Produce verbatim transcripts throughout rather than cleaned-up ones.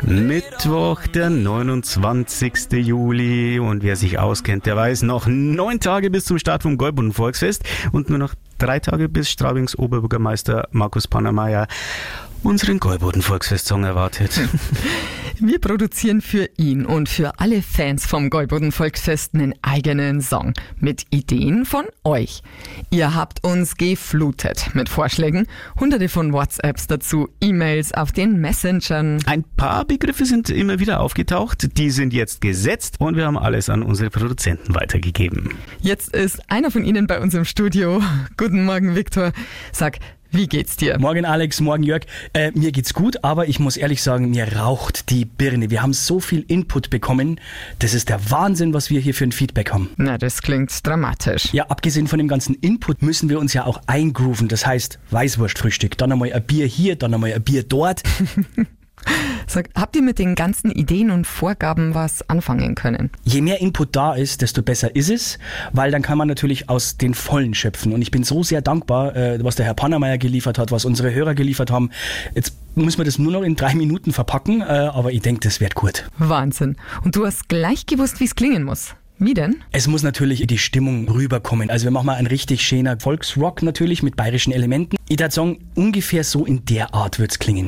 Mittwoch, der neunundzwanzigster Juli, und wer sich auskennt, der weiß, noch neun Tage bis zum Start vom Gäuboden-Volksfest und nur noch drei Tage bis Straubings Oberbürgermeister Markus Pannermeier unseren Gäuboden-Volksfest-Song erwartet. Wir produzieren für ihn und für alle Fans vom Gäuboden-Volksfest einen eigenen Song mit Ideen von euch. Ihr habt uns geflutet mit Vorschlägen, hunderte von WhatsApps dazu, E-Mails auf den Messengern. Ein paar Begriffe sind immer wieder aufgetaucht, die sind jetzt gesetzt und wir haben alles an unsere Produzenten weitergegeben. Jetzt ist einer von ihnen bei uns im Studio. Guten Morgen, Viktor. Sag, wie geht's dir? Morgen Alex, morgen Jörg. Äh, mir geht's gut, aber ich muss ehrlich sagen, mir raucht die Birne. Wir haben so viel Input bekommen. Das ist der Wahnsinn, was wir hier für ein Feedback haben. Na, das klingt dramatisch. Ja, abgesehen von dem ganzen Input müssen wir uns ja auch eingrooven. Das heißt, Weißwurstfrühstück, dann einmal ein Bier hier, dann einmal ein Bier dort. Sag, habt ihr mit den ganzen Ideen und Vorgaben was anfangen können? Je mehr Input da ist, desto besser ist es, weil dann kann man natürlich aus den Vollen schöpfen. Und ich bin so sehr dankbar, äh, was der Herr Pannermeier geliefert hat, was unsere Hörer geliefert haben. Jetzt müssen wir das nur noch in drei Minuten verpacken, äh, aber ich denke, das wird gut. Wahnsinn. Und du hast gleich gewusst, wie es klingen muss. Wie denn? Es muss natürlich die Stimmung rüberkommen. Also wir machen mal einen richtig schöner Volksrock natürlich mit bayerischen Elementen. Ich würde sagen, ungefähr so in der Art wird's klingen.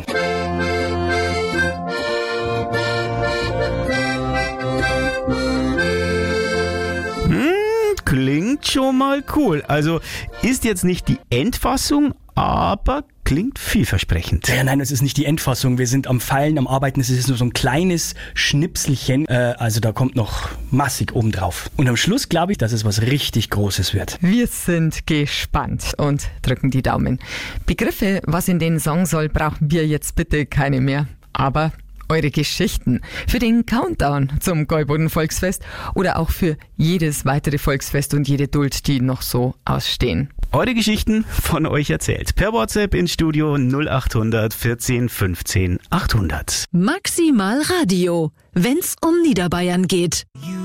Klingt schon mal cool. Also ist jetzt nicht die Endfassung, aber klingt vielversprechend. Ja, nein, es ist nicht die Endfassung. Wir sind am Feilen, am Arbeiten. Es ist nur so ein kleines Schnipselchen. Äh, also da kommt noch massig obendrauf. Und am Schluss glaube ich, dass es was richtig Großes wird. Wir sind gespannt und drücken die Daumen. Begriffe, was in den Song soll, brauchen wir jetzt bitte keine mehr. Aber eure Geschichten für den Countdown zum Gäuboden-Volksfest oder auch für jedes weitere Volksfest und jede Duld, die noch so ausstehen. Eure Geschichten von euch erzählt. Per WhatsApp ins Studio null achthundert vierzehn fünfzehn achthundert. Maximal Radio, wenn's um Niederbayern geht.